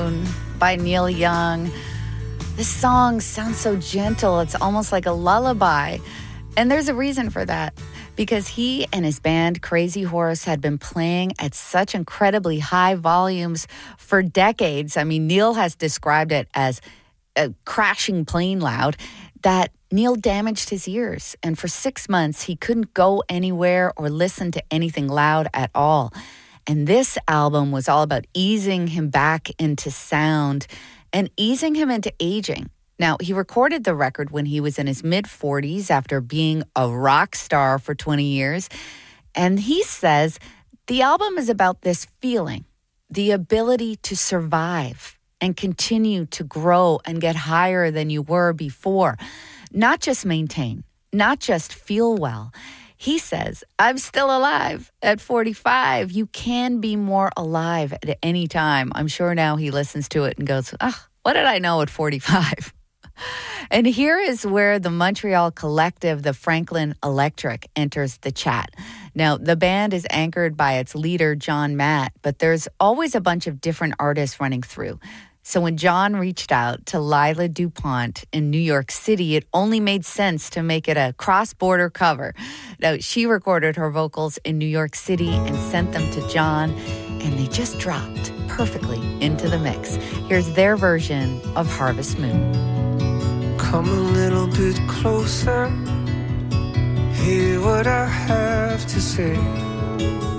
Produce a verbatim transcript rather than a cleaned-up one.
Moon by Neil Young. This song sounds so gentle. It's almost like a lullaby. And there's a reason for that. Because he and his band, Crazy Horse, had been playing at such incredibly high volumes for decades. I mean, Neil has described it as a crashing plane loud, that Neil damaged his ears. And for six months, he couldn't go anywhere or listen to anything loud at all. And this album was all about easing him back into sound and easing him into aging. Now, he recorded the record when he was in his mid-forties after being a rock star for twenty years. And he says the album is about this feeling, the ability to survive and continue to grow and get higher than you were before. Not just maintain, not just feel well. He says, I'm still alive at forty-five. You can be more alive at any time. I'm sure now he listens to it and goes, oh, what did I know at forty-five? And here is where the Montreal collective, the Franklin Electric, enters the chat. Now, the band is anchored by its leader, John Matt, but there's always a bunch of different artists running through. So when John reached out to Lila DuPont in New York City, it only made sense to make it a cross-border cover. Now, she recorded her vocals in New York City and sent them to John, and they just dropped perfectly into the mix. Here's their version of Harvest Moon. Come a little bit closer, hear what I have to say.